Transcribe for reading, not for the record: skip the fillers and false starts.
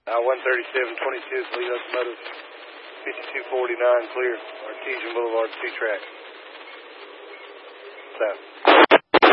137-22, Lee Locomotive, 5249, clear, Artesian Boulevard, 2 track. South.